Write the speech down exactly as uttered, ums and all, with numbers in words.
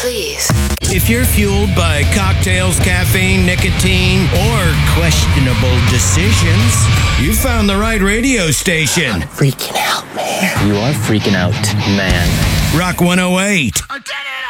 please. If you're fueled by cocktails, caffeine, nicotine, or questionable decisions, you found the right radio station. I'm freaking out, man. You are freaking out, man. Rock one oh eight. I did it!